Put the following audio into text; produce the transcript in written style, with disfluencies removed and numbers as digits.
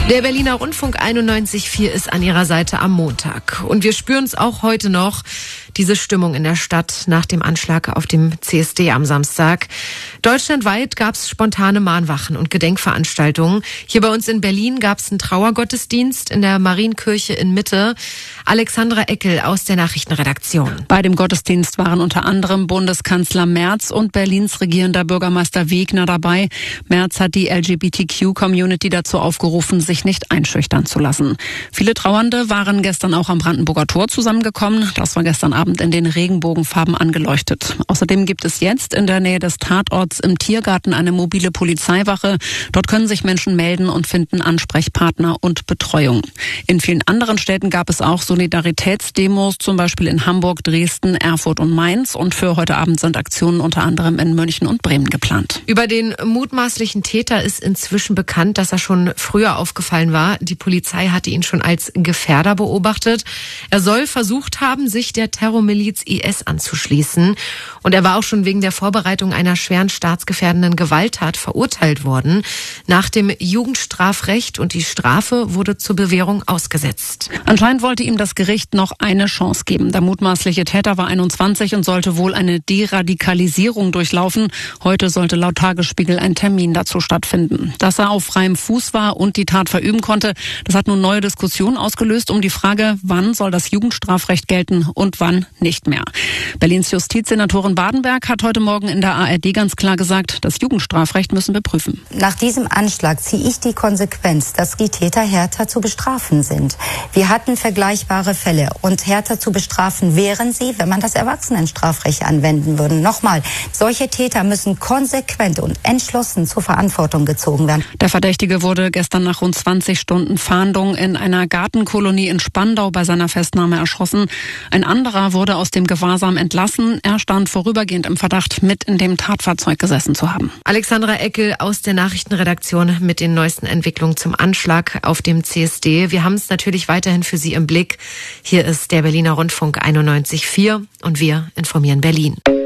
Der Berliner Rundfunk 91.4 ist an ihrer Seite am Montag. Und wir spüren es auch heute noch, diese Stimmung in der Stadt nach dem Anschlag auf dem CSD am Samstag. Deutschlandweit gab es spontane Mahnwachen und Gedenkveranstaltungen. Hier bei uns in Berlin gab es einen Trauergottesdienst in der Marienkirche in Mitte. Alexandra Eckel aus der Nachrichtenredaktion. Bei dem Gottesdienst waren unter anderem Bundeskanzler Merz und Berlins regierender Bürgermeister Wegner dabei. Merz hat die LGBTQ-Community dazu aufgerufen, sich nicht einschüchtern zu lassen. Viele Trauernde waren gestern auch am Brandenburger Tor zusammengekommen. Das war gestern Abend in den Regenbogenfarben angeleuchtet. Außerdem gibt es jetzt in der Nähe des Tatorts im Tiergarten eine mobile Polizeiwache. Dort können sich Menschen melden und finden Ansprechpartner und Betreuung. In vielen anderen Städten gab es auch Solidaritätsdemos, zum Beispiel in Hamburg, Dresden, Erfurt und Mainz. Und für heute Abend sind Aktionen unter anderem in München und Bremen geplant. Über den mutmaßlichen Täter ist inzwischen bekannt, dass er schon früher aufgefallen war. Die Polizei hatte ihn schon als Gefährder beobachtet. Er soll versucht haben, sich der Terrormiliz IS anzuschließen. Und er war auch schon wegen der Vorbereitung einer schweren staatsgefährdenden Gewalttat verurteilt worden. Nach dem Jugendstrafrecht, und die Strafe wurde zur Bewährung ausgesetzt. Anscheinend wollte ihm das Gericht noch eine Chance geben. Der mutmaßliche Täter war 21 und sollte wohl eine Deradikalisierung durchlaufen. Heute sollte laut Tagesspiegel ein Termin dazu stattfinden. Dass er auf freiem Fuß war und die Tat verüben konnte, das hat nun neue Diskussionen ausgelöst um die Frage, wann soll das Jugendstrafrecht gelten und wann nicht mehr. Berlins Justizsenatorin Badenberg hat heute Morgen in der ARD ganz klar gesagt, das Jugendstrafrecht müssen wir prüfen. Nach diesem Anschlag ziehe ich die Konsequenz, dass die Täter härter zu bestrafen sind. Wir hatten vergleichbare Fälle und härter zu bestrafen wären sie, wenn man das Erwachsenenstrafrecht anwenden würde. Nochmal, solche Täter müssen konsequent und entschlossen zur Verantwortung gezogen werden. Der Verdächtige wurde gestern nach rund 20 Stunden Fahndung in einer Gartenkolonie in Spandau bei seiner Festnahme erschossen. Ein anderer wurde aus dem Gewahrsam entlassen. Er stand vorübergehend im Verdacht, mit in dem Tatfahrzeug gesessen zu haben. Alexandra Eckel aus der Nachrichtenredaktion mit den neuesten Entwicklungen zum Anschlag auf dem CSD. Wir haben es natürlich weiterhin für Sie im Blick. Hier ist der Berliner Rundfunk 91.4 und wir informieren Berlin.